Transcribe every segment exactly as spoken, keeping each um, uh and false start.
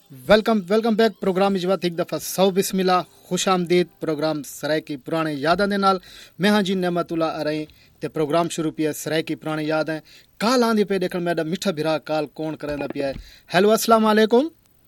Welcome welcome back programme اجوات ایک دفعہ سو بسملہ خوش آمدید پروگرام سرائے کی پرانے یاداں دے نال میں ہاں جی نعمت اللہ ارائیں تے پروگرام شروع پیا سرائے کی پرانے یاد ہیں کال آندی پہ دیکھن میڈا میٹھا بھرا کال کون کرندا پیا ہے. ہیلو السلام علیکم.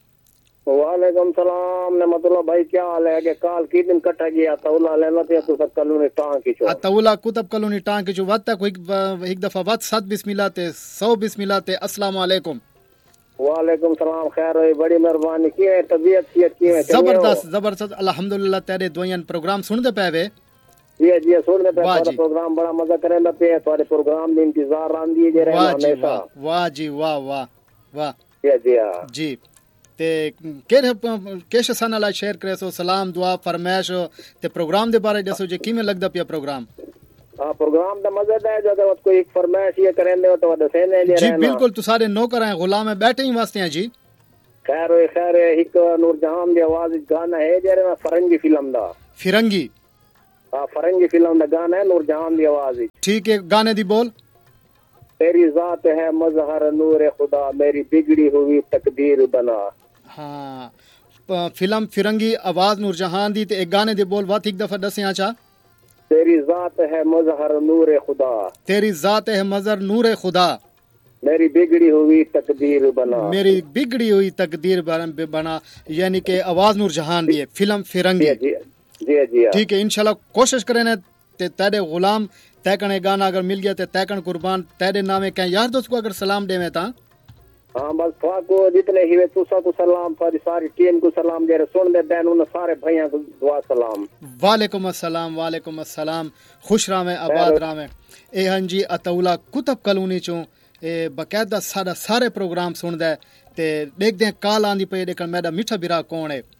وعلیکم السلام نعمت اللہ بھائی کیا حال ہے کہ کال کی دن کٹا گیا تولا لینا تے تو کلونی ٹان کی چو اتولا کتب کلونی ٹان کی چو وقت تک ایک دفعہ وقت سات بسملہ تے سو بسملہ تے السلام علیکم. وعلیکم السلام خیر ہوئی بڑی مہربانی کی ہے طبیعت کی کی ہے زبردست زبردست الحمدللہ تیرے دوئیں پروگرام سن دے پے وے جی جی سن دے پے تھوڑا پروگرام بڑا مزہ کریندا پے تھوڑے پروگرام دی انتظار راندی ہے جے ہمیشہ واہ جی واہ واہ واہ جی جی جی تے کیڑے کیش سن اللہ شیئر کرے سو سلام دعا فرمائش تے پروگرام دے بارے دسو جے کیویں لگدا پیا پروگرام. ہاں پروگرام دا مزہ ہے جو اگر کوئی ایک فرمائش یہ کرین دے تو دسے نے جی بالکل تو سارے نوکر ہیں غلام ہیں بیٹھے ہی واسطے ہیں جی. خیر ہوئے خیر ہے ایک نور جہان دی آواز گانا ہے جڑے میں فرنگی فلم دا فرنگی ہاں فرنگی فلم دا گانا ہے نور جہان دی آواز. ٹھیک ہے گانے دی بول. تیری ذات ہے مظہر نور خدا میری بگڑی ہوئی تقدیر بنا. ہاں فلم فرنگی آواز نور جہان دی تے ایک گانے دی بول وات ایک دفعہ دسیاں چا. تیری ذات ہے مظہر نور خدا تیری ذات ہے مظہر نور خدا میری بگڑی ہوئی تقدیر بنا. میری بگڑی ہوئی تقدیر بنا یعنی کہ آواز نور جہان دی ہے فلم فرنگی. جی جی جی ٹھیک ہے انشاءاللہ کوشش کریں تے تیرے غلام تیکن گانا اگر مل گیا تے تیکن قربان تیرے نامے کہیں یار دوست کو اگر سلام دے میں تا. ہاں بس تھا کو جتنے ہی تسا کو سلام ساری ساری ٹیم کو سلام دے رہے سن دے بہن ان سارے بھائیاں کو دعا سلام. وعلیکم السلام وعلیکم السلام خوش رہویں آباد رہویں. اے ہن جی اتولا کتب کلونی چوں اے باقاعدہ سارا سارے پروگرام سن دے تے دیکھ دیں کال آندی پئی دیکھن میرا میٹھا بھرا کون ہے.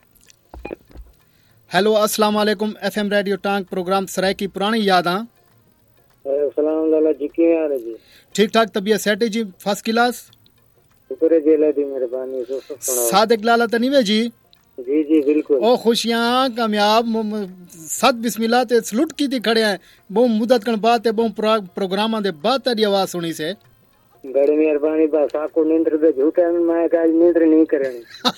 ہیلو السلام علیکم ایف ایم ریڈیو ٹانک پروگرام سرائے کی پرانی یاداں. السلام لالا جی کی حال ہے جی. ٹھیک ٹھاک طبیعت سیٹ ہے جی فرسٹ کلاس. شکر جی اللہ دی مہربانی. صادق لالا تو نہیں وے جی. جی جی بالکل. او خوشیاں کامیاب سات بسم اللہ تے سلوٹ کی تھی کھڑے ہیں بہت مدت کن بعد تے بہت پروگراماں دے بعد تیری آواز سنی سے. بڑی مہربانی بس آپ کو نیندر دے جھوٹے میں کہ نیندر نہیں کرنی.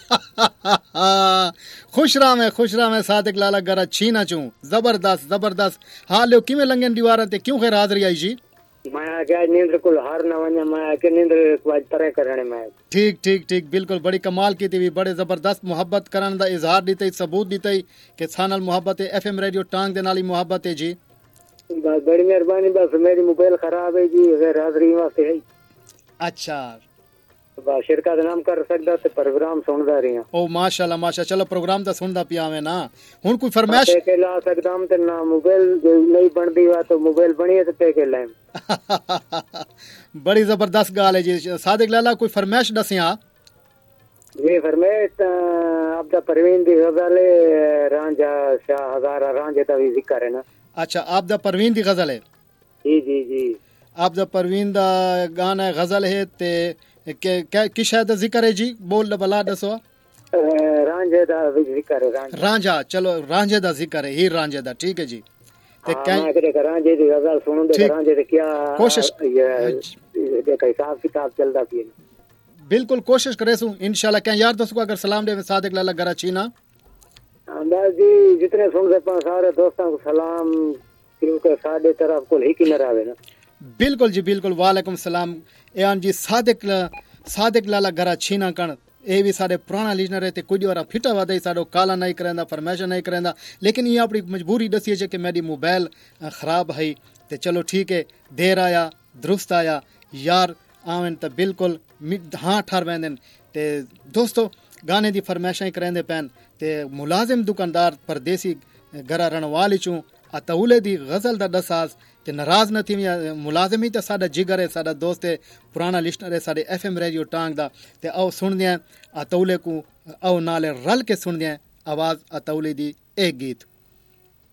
خوش رہا میں خوش رہا میں صادق لالا گرا چھینا چوں زبردست زبردست. ہاں لو کیویں لنگن دیواراں تے کیوں خیر حاضری آئی جی. میں کہ نیندر کو ہار نہ ونجا میں کہ نیندر واج طرح کرنے میں. ٹھیک ٹھیک ٹھیک بالکل بڑی کمال کی تھی بڑے زبردست محبت کرن دا اظہار دیتے ثبوت دیتے کہ سانل محبت ایف ایم ریڈیو ٹانگ دے نال محبت ہے جی. بس بڑی مہربانی بس میری موبائل خراب ہے جی غیر حاضری واسطے ہے. اچھا با شرکت نام کر سکدا تے پروگرام سندا رہی ہوں. او ماشاءاللہ ماشاءاللہ چلو پروگرام تے سندا پیا میں نا. ہن کوئی فرمائش کے لا سکدا ہوں تے نہ موبائل نہیں بندی وا تو موبائل بنی ہے تے پے کے لائیں. بڑی زبردست گال ہے جی. صادق لالا کوئی فرمائش دسیاں. جی فرمائش آپ دا پروین دی غزل رانجھا شاہ ہزارہ رانجھے دا بھی ذکر ہے نا. اچھا آپ دا پروین دی غزل ہے. جی جی جی آپ دا پروین دا گانا غزل ہے تے کس شاید ذکر ہے جی بول بلا دسو. رانجھے دا ذکر ہے. رانجھا چلو رانجھے دا ذکر ہے ہیر رانجھے دا. ٹھیک ہے جی. تے میں کہ رانجھے دی غزل سنوں دے رانجھے تے کیا کوشش دیکھ حساب کتاب چلدا پیا. بالکل کوشش کرے سوں انشاءاللہ کہ یار دوست کو اگر سلام دے صادق لالا گرا چینا. بس جی جتنے سن دے پا سارے دوستاں کو سلام کیونکہ ساڈے طرف کول ہی کی نہ راوے نا. بالکل جی بالکل وعلیکم السلام. ایان جی صادق صادق لالا گرا چھینا کن اے بھی سارے پرانا لیجنر ہے تے کچھ وارا پھٹا وا دے ساڈو کالا نہیں کریندا فرمائش نہیں کریندا لیکن یہ اپنی مجبوری دسی ہے کہ میری موبائل خراب ہے تے چلو ٹھیک ہے دیر آیا درست آیا یار آویں تے بالکل ہاں ٹھار ویندن تے دوستو گانے دی فرمائشاں کریندے پین تے ملازم دکاندار پردیسی گھرا رن والی چوں اتولے دی غزل دا دساز تے ناراض نہ تھی ملازمی تے ساڈا جگر ہے ساڈا دوست ہے پرانا لسنر ہے ساڈے ایف ایم ریڈیو ٹانگ دا تے او سن دیاں اتولے کو او نالے رل کے سن دیاں آواز اتولے دی ایک گیت.